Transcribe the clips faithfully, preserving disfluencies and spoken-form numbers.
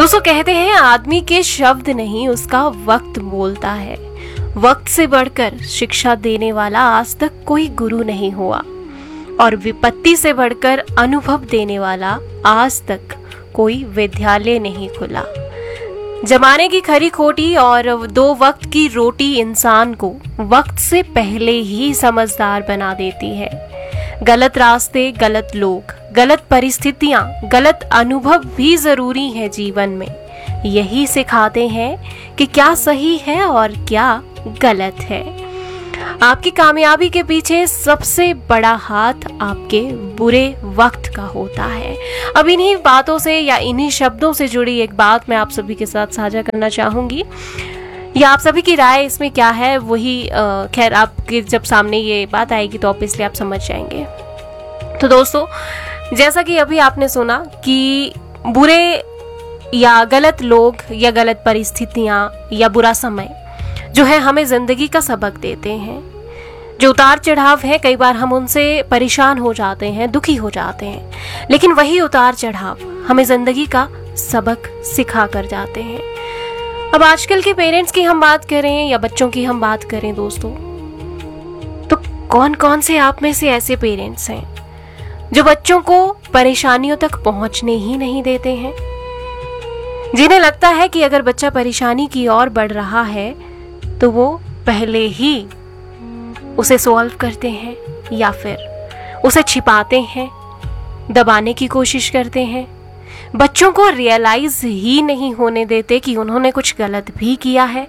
दोस्तों कहते हैं आदमी के शब्द नहीं उसका वक्त बोलता है। वक्त से बढ़कर शिक्षा देने वाला आज तक कोई गुरु नहीं हुआ और विपत्ति से बढ़कर अनुभव देने वाला आज तक कोई विद्यालय नहीं खुला। जमाने की खरी खोटी और दो वक्त की रोटी इंसान को वक्त से पहले ही समझदार बना देती है। गलत रास्ते, गलत लोग, गलत परिस्थितियां, गलत अनुभव भी जरूरी है जीवन में। यही सिखाते हैं कि क्या सही है और क्या गलत है। आपकी कामयाबी के पीछे सबसे बड़ा हाथ आपके बुरे वक्त का होता है। अब इन्हीं बातों से या इन्हीं शब्दों से जुड़ी एक बात मैं आप सभी के साथ साझा करना चाहूंगी, या आप सभी की राय इसमें क्या है वही खैर आपके जब सामने ये बात आएगी तो ऑब्वियसली आप समझ जाएंगे। तो दोस्तों जैसा कि अभी आपने सुना कि बुरे या गलत लोग या गलत परिस्थितियां या बुरा समय जो है हमें जिंदगी का सबक देते हैं। जो उतार चढ़ाव है कई बार हम उनसे परेशान हो जाते हैं, दुखी हो जाते हैं, लेकिन वही उतार चढ़ाव हमें जिंदगी का सबक सिखा कर जाते हैं। अब आजकल के पेरेंट्स की हम बात करें या बच्चों की हम बात करें दोस्तों, तो कौन कौन से आप में से ऐसे पेरेंट्स हैं जो बच्चों को परेशानियों तक पहुंचने ही नहीं देते हैं, जिन्हें लगता है कि अगर बच्चा परेशानी की ओर बढ़ रहा है तो वो पहले ही उसे सॉल्व करते हैं या फिर उसे छिपाते हैं, दबाने की कोशिश करते हैं। बच्चों को रियलाइज ही नहीं होने देते कि उन्होंने कुछ गलत भी किया है।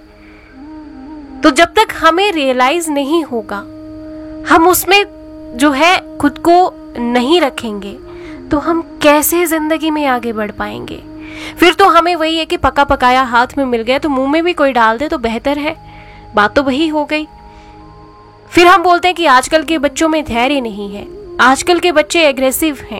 तो जब तक हमें रियलाइज नहीं होगा, हम उसमें जो है खुद को नहीं रखेंगे, तो हम कैसे जिंदगी में आगे बढ़ पाएंगे। फिर तो हमें वही है कि पका पकाया हाथ में मिल गया तो मुंह में भी कोई डाल दे तो बेहतर है, बात तो वही हो गई। फिर हम बोलते हैं कि आजकल के बच्चों में धैर्य नहीं है, आजकल के बच्चे एग्रेसिव हैं।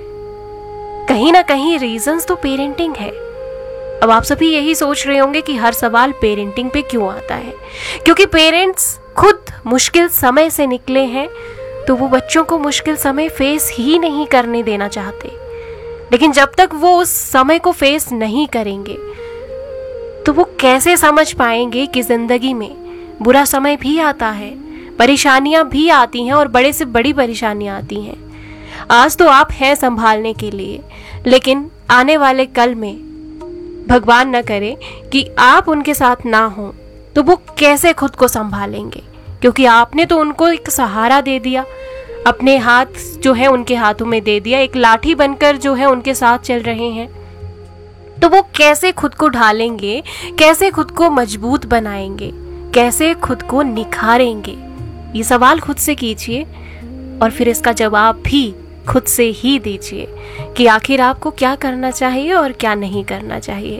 कहीं ना कहीं रीजंस तो पेरेंटिंग है। अब आप सभी यही सोच रहे होंगे कि हर सवाल पेरेंटिंग पे क्यों आता है, क्योंकि पेरेंट्स खुद मुश्किल समय से निकले हैं तो वो बच्चों को मुश्किल समय फेस ही नहीं करने देना चाहते। लेकिन जब तक वो उस समय को फेस नहीं करेंगे तो वो कैसे समझ पाएंगे कि जिंदगी में बुरा समय भी आता है, परेशानियां भी आती हैं और बड़े से बड़ी परेशानियां आती हैं। आज तो आप हैं संभालने के लिए, लेकिन आने वाले कल में भगवान न करे कि आप उनके साथ ना हो तो वो कैसे खुद को संभालेंगे, क्योंकि आपने तो उनको एक सहारा दे दिया, अपने हाथ जो है उनके हाथों में दे दिया, एक लाठी बनकर जो है उनके साथ चल रहे हैं। तो वो कैसे खुद को ढालेंगे, कैसे खुद को मजबूत बनाएंगे, कैसे खुद को निखारेंगे, ये सवाल खुद से कीजिए और फिर इसका जवाब भी खुद से ही दीजिए कि आखिर आपको क्या करना चाहिए और क्या नहीं करना चाहिए।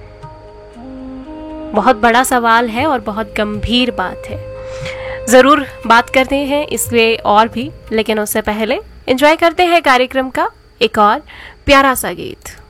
बहुत बड़ा सवाल है और बहुत गंभीर बात है। जरूर बात करते हैं इसलिए और भी, लेकिन उससे पहले एंजॉय करते हैं कार्यक्रम का एक और प्यारा सा गीत।